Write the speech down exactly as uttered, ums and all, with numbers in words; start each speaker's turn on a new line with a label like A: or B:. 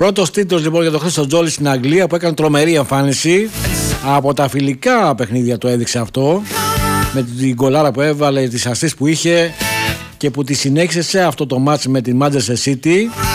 A: Πρώτος τίτλος λοιπόν για τον Χρήστο Τζόλη στην Αγγλία, που έκανε τρομερή εμφάνιση. Από τα φιλικά παιχνίδια το έδειξε αυτό, με την γκολάρα που έβαλε, τις ασίστ που είχε και που τη συνέχισε σε αυτό το μάτς με την Manchester City.